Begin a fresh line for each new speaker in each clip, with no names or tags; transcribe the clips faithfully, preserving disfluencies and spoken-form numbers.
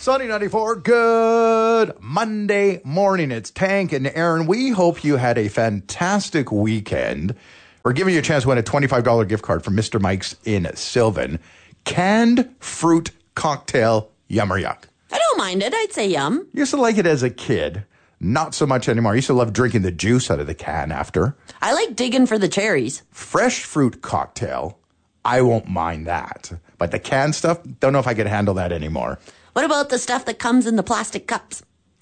Sunny ninety-four, good Monday morning. It's Tank and Aaron. We hope you had a fantastic weekend. We're giving you a chance to win a twenty-five dollars gift card from Mister Mike's in Sylvan. Canned fruit cocktail, yum or yuck?
I don't mind it. I'd say yum.
Used to like it as a kid. Not so much anymore. I used to love drinking the juice out of the can after.
I like digging for the cherries.
Fresh fruit cocktail, I won't mind that. But the canned stuff, don't know if I could handle that anymore.
What about the stuff that comes in the plastic cups?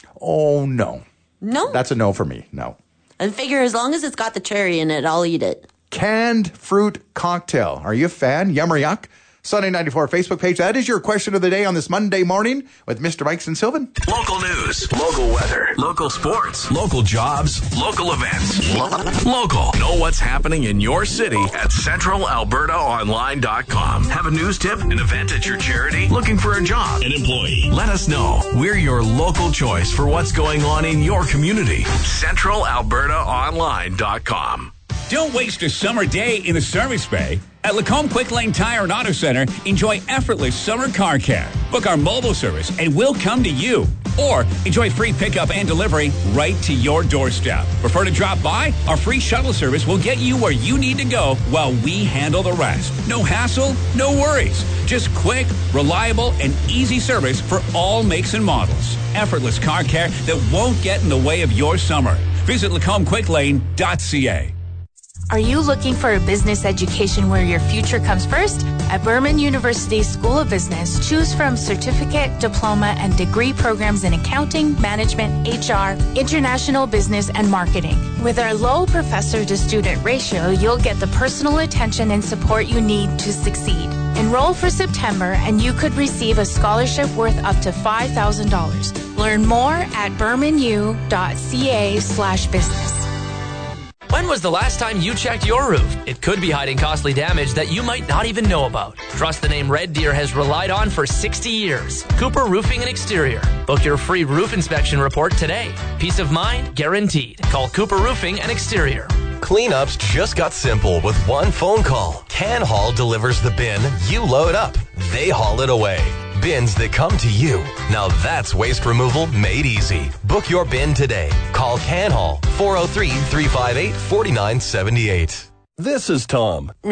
Oh, no.
No?
That's a no for me, no.
I figure as long as it's got the cherry in it, I'll eat it.
Canned fruit cocktail. Are you a fan? Yum or yuck? Sunny ninety-four Facebook page. That is your question of the day on this Monday morning with Mister Mike's and Sylvan.
Local news, local weather, local sports, local jobs, local events. Local. Know what's happening in your city at central alberta online dot com. Have a news tip, an event at your charity, looking for a job, an employee? Let us know. We're your local choice for what's going on in your community. central alberta online dot com.
Don't waste a summer day in the service bay. At Lacombe Quick Lane Tire and Auto Center, enjoy effortless summer car care. Book our mobile service and we'll come to you. Or enjoy free pickup and delivery right to your doorstep. Prefer to drop by? Our free shuttle service will get you where you need to go while we handle the rest. No hassle, no worries. Just quick, reliable, and easy service for all makes and models. Effortless car care that won't get in the way of your summer. Visit lacombe quick lane dot c a.
Are you looking for a business education where your future comes first? At Berman University School of Business, choose from certificate, diploma, and degree programs in accounting, management, H R, international business, and marketing. With our low professor-to-student ratio, you'll get the personal attention and support you need to succeed. Enroll for September, and you could receive a scholarship worth up to five thousand dollars. Learn more at berman u dot c a slash business.
When was the last time you checked your roof? It could be hiding costly damage that you might not even know about. Trust the name Red Deer has relied on for sixty years. Cooper Roofing and Exterior. Book your free roof inspection report today. Peace of mind guaranteed. Call Cooper Roofing and Exterior.
Cleanups just got simple with one phone call. Can Haul delivers the bin, you load up, they haul it away. Bins that come to you. Now that's waste removal made easy. Book your bin today. Call Can Haul four oh three, three five eight, four nine seven eight.
This is Tom. Tom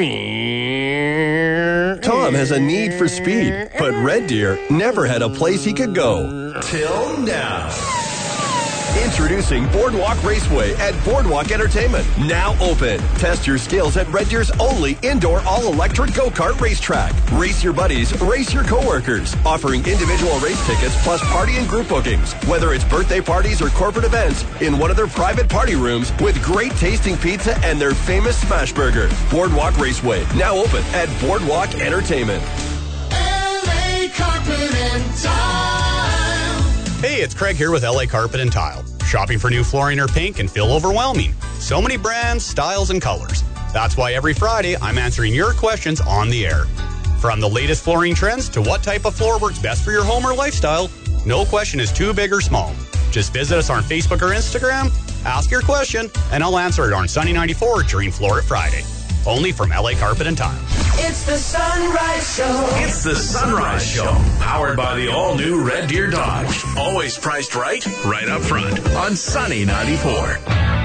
has a need for speed, but Red Deer never had a place he could go.
Till now.
Introducing Boardwalk Raceway at Boardwalk Entertainment. Now open. Test your skills at Red Deer's only indoor all-electric go-kart racetrack. Race your buddies, race your coworkers. Offering individual race tickets plus party and group bookings. Whether it's birthday parties or corporate events, in one of their private party rooms with great tasting pizza and their famous smash burger. Boardwalk Raceway. Now open at Boardwalk Entertainment.
L A Carpet and Tile.
Hey, it's Craig here with L A Carpet and Tile. Shopping for new flooring or paint can feel overwhelming. So many brands, styles, and colors. That's why every Friday I'm answering your questions on the air. From the latest flooring trends to what type of floor works best for your home or lifestyle, no question is too big or small. Just visit us on Facebook or Instagram, ask your question, and I'll answer it on Sunny ninety-four during Floor It Friday. Only from L A Carpet and Tile.
It's the Sunrise Show.
It's the Sunrise Show. Powered by the all-new Red Deer Dodge. Always priced right, right up front. On Sunny ninety-four.